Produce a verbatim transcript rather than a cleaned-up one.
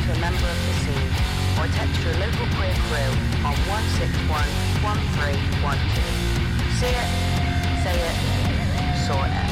to a member of the scene or text your local queer crew on one six one, one three one two. See it, say it, sort it.